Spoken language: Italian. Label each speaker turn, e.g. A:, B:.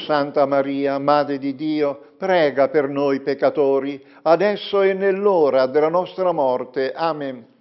A: Santa Maria, Madre di Dio, prega per noi peccatori, adesso e nell'ora della nostra morte. Amen.